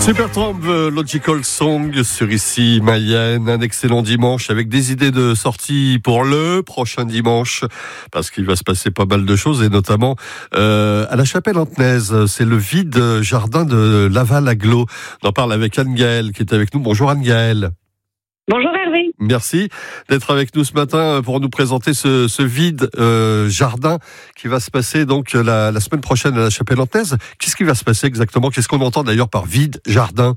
Supertramp, Logical Song sur Ici Mayenne. Un excellent dimanche avec des idées de sortie pour le prochain dimanche, parce qu'il va se passer pas mal de choses, et notamment à la Chapelle-Antenaise. C'est le vide jardin de Laval-Aglo. On en parle avec Anne-Gaëlle qui est avec nous. Bonjour Anne-Gaëlle. Bonjour Hervé. Merci d'être avec nous ce matin pour nous présenter ce vide jardin qui va se passer donc la semaine prochaine à la Chapelle-Antenaise. Qu'est-ce qui va se passer exactement? Qu'est-ce qu'on entend d'ailleurs par vide jardin?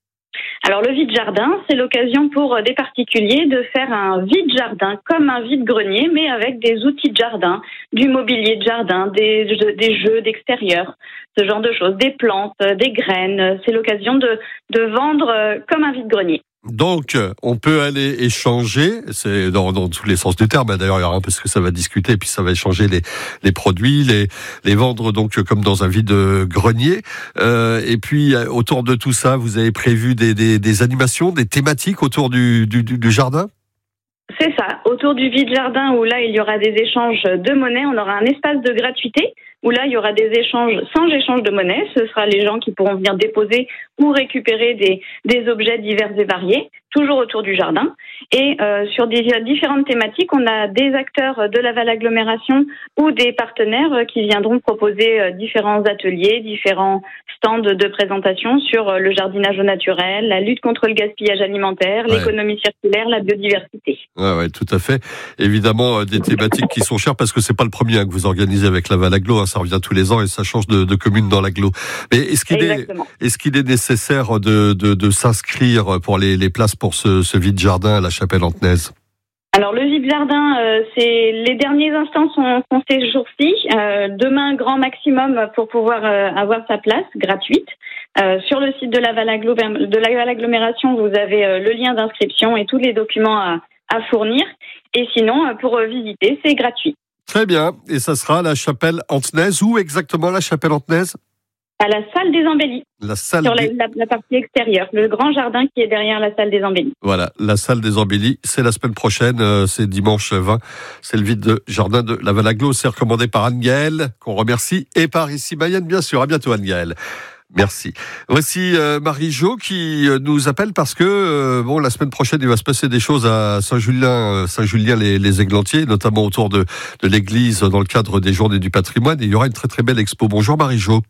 Alors le vide-jardin, c'est l'occasion pour des particuliers de faire un vide-jardin comme un vide-grenier, mais avec des outils de jardin, du mobilier de jardin, des jeux d'extérieur, ce genre de choses, des plantes, des graines. C'est l'occasion de vendre comme un vide-grenier. Donc, on peut aller échanger, c'est dans tous les sens du terme, d'ailleurs, il y aura un peu ce que ça va discuter, puis ça va échanger les produits, les vendre donc comme dans un vide-grenier. Et puis, autour de tout ça, vous avez prévu des animations, des thématiques autour du jardin? C'est ça, autour du vide-jardin où là, il y aura des échanges de monnaie, on aura un espace de gratuité où là, il y aura des échanges sans échange de monnaie. Ce sera les gens qui pourront venir déposer ou récupérer des objets divers et variés, toujours autour du jardin. Et sur des différentes thématiques, on a des acteurs de Laval Agglomération ou des partenaires qui viendront proposer différents ateliers, différents stands de présentation sur le jardinage au naturel, la lutte contre le gaspillage alimentaire, l'économie circulaire, la biodiversité. Ouais, tout à fait. Évidemment, des thématiques qui sont chères parce que c'est pas le premier que vous organisez avec Laval Aglo. Ça revient tous les ans et ça change de commune dans l'agglo. Mais est-ce qu'il est nécessaire de s'inscrire pour les places pour ce vide jardin à la Chapelle-Antenaise? Alors le vide-jardin, c'est les derniers instants sont ces jours-ci. Demain, grand maximum pour pouvoir avoir sa place gratuite. Sur le site de Laval Agglomération, vous avez le lien d'inscription et tous les documents à fournir. Et sinon, pour visiter, c'est gratuit. Très bien. Et ça sera à la Chapelle-Antenaise. Où exactement la Chapelle-Antenaise? À la salle des Embellis. Sur la partie extérieure. Le grand jardin qui est derrière la salle des Embellis. Voilà, la salle des Embellis. C'est la semaine prochaine. C'est dimanche 20. C'est le vide jardin de Laval-Aglo. C'est recommandé par Anne-Gaëlle, qu'on remercie. Et par Ici Mayenne, bien sûr. À bientôt, Anne-Gaëlle. Merci. Voici Marie-Jo qui nous appelle parce que la semaine prochaine il va se passer des choses à Saint-Julien les Églantiers, notamment autour de l'église dans le cadre des Journées du Patrimoine. Et il y aura une très très belle expo. Bonjour Marie-Jo.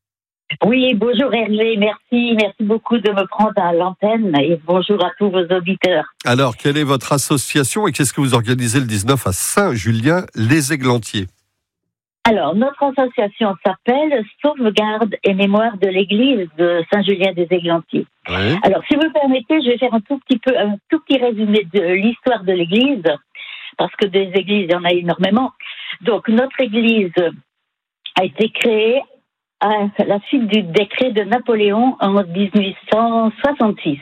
Oui, bonjour Hervé, merci beaucoup de me prendre à l'antenne et bonjour à tous vos auditeurs. Alors, quelle est votre association et qu'est-ce que vous organisez le 19 à Saint-Julien les Églantiers? Alors, notre association s'appelle Sauvegarde et Mémoire de l'église de Saint-Julien des Églantiers. Oui. Alors, si vous me permettez, je vais faire un tout petit résumé de l'histoire de l'église, parce que des églises, il y en a énormément. Donc, notre église a été créée à la suite du décret de Napoléon en 1866.